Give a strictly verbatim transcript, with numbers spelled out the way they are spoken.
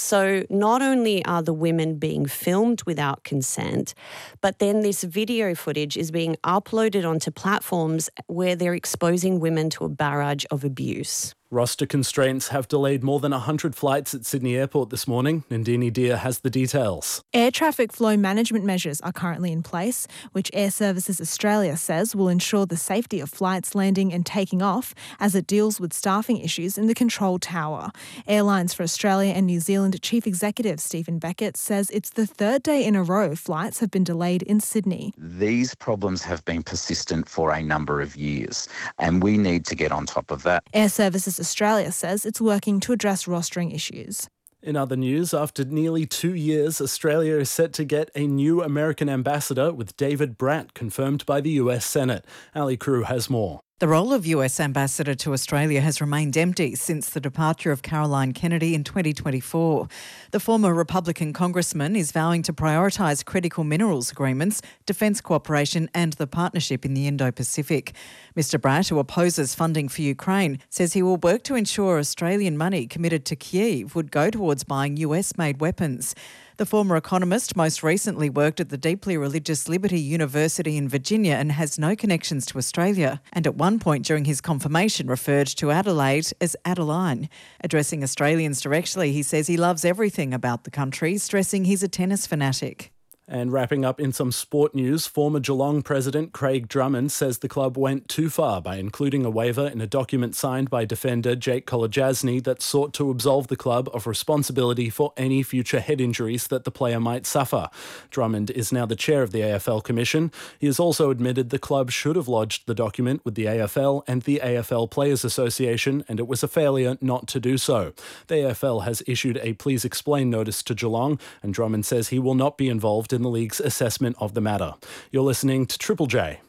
So not only are the women being filmed without consent, but then this video footage is being uploaded onto platforms where they're exposing women to a barrage of abuse. Roster constraints have delayed more than one hundred flights at Sydney Airport this morning. Nandini Deer has the details. Air traffic flow management measures are currently in place, which Air Services Australia says will ensure the safety of flights landing and taking off as it deals with staffing issues in the control tower. Airlines for Australia and New Zealand Chief Executive Stephen Beckett says it's the third day in a row flights have been delayed in Sydney. These problems have been persistent for a number of years, and we need to get on top of that. Air Services Australia says it's working to address rostering issues. In other news, after nearly two years, Australia is set to get a new American ambassador, with David Bratt confirmed by the U S Senate. Ali Crew has more. The role of U S Ambassador to Australia has remained empty since the departure of Caroline Kennedy in twenty twenty-four. The former Republican congressman is vowing to prioritise critical minerals agreements, defence cooperation and the partnership in the Indo-Pacific. Mister Bratt, who opposes funding for Ukraine, says he will work to ensure Australian money committed to Kyiv would go towards buying U S-made weapons. The former economist most recently worked at the deeply religious Liberty University in Virginia and has no connections to Australia, and at one point during his confirmation referred to Adelaide as Adeline. Addressing Australians directly, he says he loves everything about the country, stressing he's a tennis fanatic. And wrapping up in some sport news, former Geelong president Craig Drummond says the club went too far by including a waiver in a document signed by defender Jake Kolodjasny that sought to absolve the club of responsibility for any future head injuries that the player might suffer. Drummond is now the chair of the A F L Commission. He has also admitted the club should have lodged the document with the A F L and the A F L Players Association, and it was a failure not to do so. The A F L has issued a please explain notice to Geelong, and Drummond says he will not be involved in in the league's assessment of the matter. You're listening to Triple J.